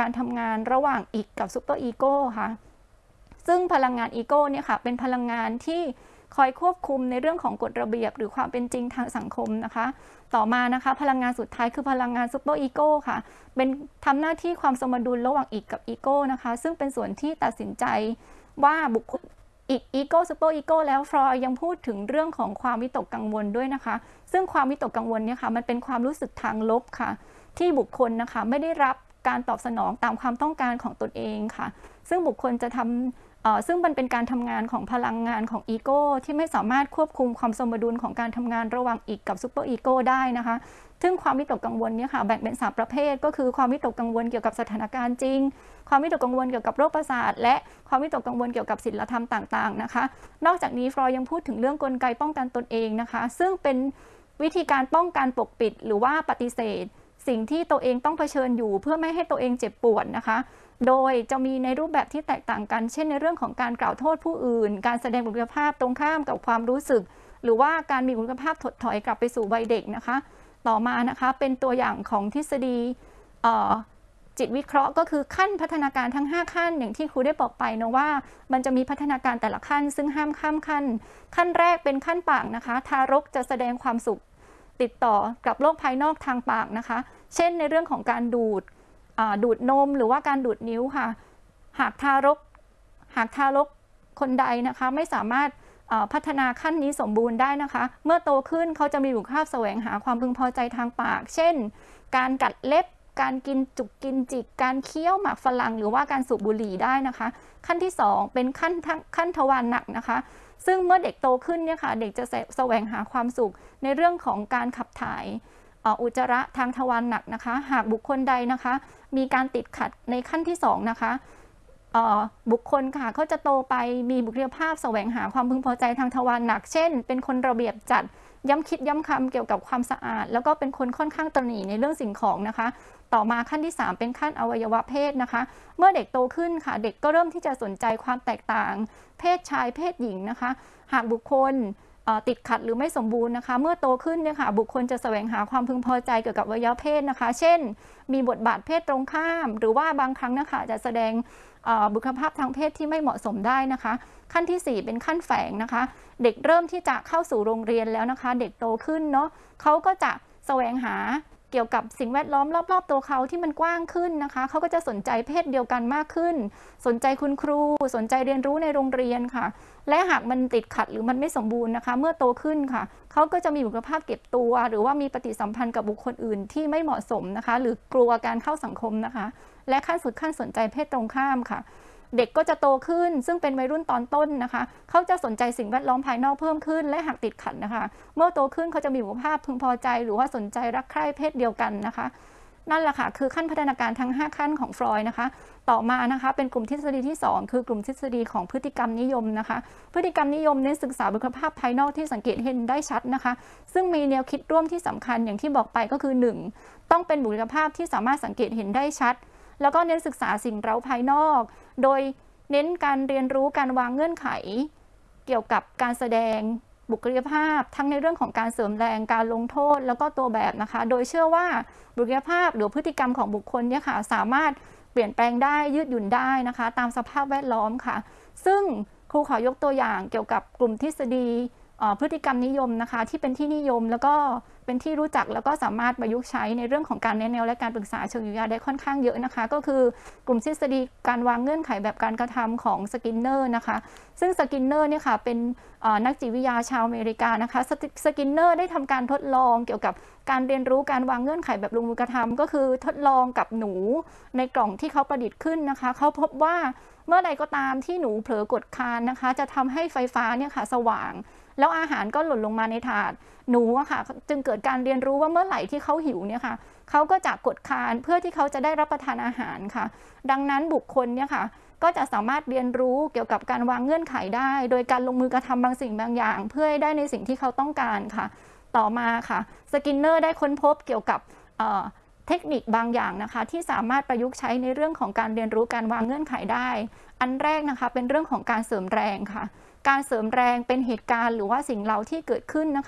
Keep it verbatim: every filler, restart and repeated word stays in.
การทำงานระหว่างอีกกับซูเปอร์อีโก้ค่ะซึ่งพลังงานอีโก้เนี่ยค่ะเป็นพลังงานที่คอยควบคุมในเรื่องของกฎระเบียบหรือความเป็นจริงทางสังคมนะคะต่อมานะคะพลังงานสุดท้ายคือพลังงานซูเปอร์อีโก้ค่ะเป็นทำหน้าที่ความสมดุลระหว่างอีกกับอีโก้นะคะซึ่งเป็นส่วนที่ตัดสินใจว่าบุคคลอีกอีโก้ซูเปอร์อีโก้แล้วฟรอยยังพูดถึงเรื่องของความวิตกกังวลด้วยนะคะซึ่งความวิตกกังวลเนี่ยค่ะมันเป็นความรู้สึกทางลบค่ะที่บุคคลนะคะไม่ได้รับการตอบสนองตามความต้องการของตนเองค่ะซึ่งบุคคลจะทำซึ่งมันเป็นการทำงานของพลังงานของอีโก้ที่ไม่สามารถควบคุมความสมดุลของการทำงานระหว่างอีกกับซูเปอร์อีโก้ได้นะคะซึ่งความวิตกกังวลเนี่ยค่ะแบ่งเป็นสามประเภทก็คือความวิตกกังวลเกี่ยวกับสถานการณ์จริงความวิตกกังวลเกี่ยวกับโรคประสาทและความวิตกกังวลเกี่ยวกับศีลธรรมต่างๆนะคะนอกจากนี้ฟรอยยังพูดถึงเรื่องกลไกป้องกันตนเองนะคะซึ่งเป็นวิธีการป้องกันปกปิดหรือว่าปฏิเสธสิ่งที่ตัวเองต้องเผชิญอยู่เพื่อไม่ให้ตัวเองเจ็บปวดนะคะโดยจะมีในรูปแบบที่แตกต่างกันเช่นในเรื่องของการกล่าวโทษผู้อื่นการแสดงบุคลิกภาพตรงข้ามกับความรู้สึกหรือว่าการมีบุคลิกภาพถดถอยกลับไปสู่วัยเด็กนะคะต่อมานะคะเป็นตัวอย่างของทฤษฎีจิตวิเคราะห์ก็คือขั้นพัฒนาการทั้งห้าขั้นอย่างที่ครูได้บอกไปนะว่ามันจะมีพัฒนาการแต่ละขั้นซึ่งห้ามข้ามขั้นขั้นแรกเป็นขั้นปากนะคะทารกจะแสดงความสุขติดต่อกับโลกภายนอกทางปากนะคะเช่นในเรื่องของการดูดดูดนมหรือว่าการดูดนิ้วค่ะหากทารกหากทารกคนใดนะคะไม่สามารถพัฒนาขั้นนี้สมบูรณ์ได้นะคะเมื่อโตขึ้นเขาจะมีบุคลิกภาพแสวงหาความพึงพอใจทางปากเช่นการกัดเล็บการกินจุกกินจิกการเคี้ยวหมากฝรั่งหรือว่าการสูบบุหรี่ได้นะคะขั้นที่สองเป็นขั้นขั้นทวารหนักนะคะซึ่งเมื่อเด็กโตขึ้นเนี่ยค่ะเด็กจะแสวงหาความสุขในเรื่องของการขับถ่ายอุจจาระทางทวารหนักนะคะหากบุคคลใดนะคะมีการติดขัดในขั้นที่สองนะคะบุคคลค่ะเขาจะโตไปมีบุคลิกภาพแสวงหาความพึงพอใจทางทวารหนักเช่นเป็นคนระเบียบจัดย้ำคิดย้ำคำเกี่ยวกับความสะอาดแล้วก็เป็นคนค่อนข้างตระหนี่ในเรื่องสิ่งของนะคะต่อมาขั้นที่สามเป็นขั้นอวัยวะเพศนะคะเมื่อเด็กโตขึ้นค่ะเด็กก็เริ่มที่จะสนใจความแตกต่างเพศชายเพศหญิงนะคะหากบุคคลติดขัดหรือไม่สมบูรณ์นะคะเมื่อโตขึ้นเนี่ยค่ะบุคคลจะแสวงหาความพึงพอใจเกี่ยวกับอวัยวะเพศนะคะเช่นมีบทบาทเพศตรงข้ามหรือว่าบางครั้งนะคะจะแสดงบุคลิกภาพทางเพศที่ไม่เหมาะสมได้นะคะขั้นที่สี่เป็นขั้นแฝงนะคะเด็กเริ่มที่จะเข้าสู่โรงเรียนแล้วนะคะเด็กโตขึ้นเนาะเขาก็จะแสวงหาเกี่ยวกับสิ่งแวดล้อมรอบๆตัวเขาที่มันกว้างขึ้นนะคะเขาก็จะสนใจเพศเดียวกันมากขึ้นสนใจคุณครูสนใจเรียนรู้ในโรงเรียนค่ะและหากมันติดขัดหรือมันไม่สมบูรณ์นะคะเมื่อโตขึ้นค่ะเขาก็จะมีบุคลิกภาพเก็บตัวหรือว่ามีปฏิสัมพันธ์กับบุคคลอื่นที่ไม่เหมาะสมนะคะหรือกลัวการเข้าสังคมนะคะและขั้นสุดขั้นสนใจเพศตรงข้ามค่ะเด็กก็จะโตขึ้นซึ่งเป็นวัยรุ่นตอนต้นนะคะเขาจะสนใจสิ่งแวดล้อมภายนอกเพิ่มขึ้นและหากติดขัดนะคะเมื่อโตขึ้นเขาจะมีบุคลิกภาพพึงพอใจหรือว่าสนใจรักใคร่เพศเดียวกันนะคะนั่นแหละค่ะคือขั้นพัฒนาการทั้งห้าขั้นของฟรอยด์นะคะต่อมานะคะเป็นกลุ่มทฤษฎีที่สองคือกลุ่มทฤษฎีของพฤติกรรมนิยมนะคะพฤติกรรมนิยมเน้นศึกษาบุคลิกภาพภายนอกที่สังเกตเห็นได้ชัดนะคะซึ่งมีแนวคิดร่วมที่สำคัญอย่างที่บอกไปก็คือหนึ่งต้องเป็นบุคลิกภาพที่สามารถสังเกตเห็นได้ชัดแล้วก็เน้นศึกษาสิ่งเร้าภายนอกโดยเน้นการเรียนรู้การวางเงื่อนไขเกี่ยวกับการแสดงบุคลิกภาพทั้งในเรื่องของการเสริมแรงการลงโทษแล้วก็ตัวแบบนะคะโดยเชื่อว่าบุคลิกภาพหรือพฤติกรรมของบุคคลเนี่ยค่ะสามารถเปลี่ยนแปลงได้ยืดหยุ่นได้นะคะตามสภาพแวดล้อมค่ะซึ่งครูขอยกตัวอย่างเกี่ยวกับกลุ่มทฤษฎีพฤติกรรมนิยมนะคะที่เป็นที่นิยมแล้วก็เป็นที่รู้จักแล้วก็สามารถประยุกต์ใช้ในเรื่องของการแนะแนวและการปรึกษาเชิงจิตวิทยาได้ค่อนข้างเยอะนะคะก็คือกลุ่มทฤษฎีการวางเงื่อนไขแบบการกระทำของสกินเนอร์นะคะซึ่งสกินเนอร์เนี่ยค่ะเป็นนักจิตวิทยาชาวอเมริกานะคะสกินเนอร์ได้ทำการทดลองเกี่ยวกับการเรียนรู้การวางเงื่อนไขแบบลงมือกระทำก็คือทดลองกับหนูในกล่องที่เขาประดิษฐ์ขึ้นนะคะเขาพบว่าเมื่อใดก็ตามที่หนูเผลอกดคานนะคะจะทำให้ไฟฟ้าเนี่ยค่ะสว่างแล้วอาหารก็หล่นลงมาในถาดหนูอะค่ะจึงเกิดการเรียนรู้ว่าเมื่อไหร่ที่เขาหิวเนี่ยค่ะเขาก็จะกดคานเพื่อที่เขาจะได้รับประทานอาหารค่ะดังนั้นบุคคลเนี่ยค่ะก็จะสามารถเรียนรู้เกี่ยวกับการวางเงื่อนไขได้โดยการลงมือกระทำบางสิ่งบางอย่างเพื่อให้ได้ในสิ่งที่เขาต้องการค่ะต่อมาค่ะสกินเนอร์ได้ค้นพบเกี่ยวกับเทคนิคบางอย่างนะคะที่สามารถประยุกต์ใช้ในเรื่องของการเรียนรู้การวางเงื่อนไขได้อันแรกนะคะเป็นเรื่องของการเสริมแรงค่ะการเสริมแรงเป็นเหตุการณ์หรือว่าสิ่งเร้าที่เกิดขึ้นนะคะ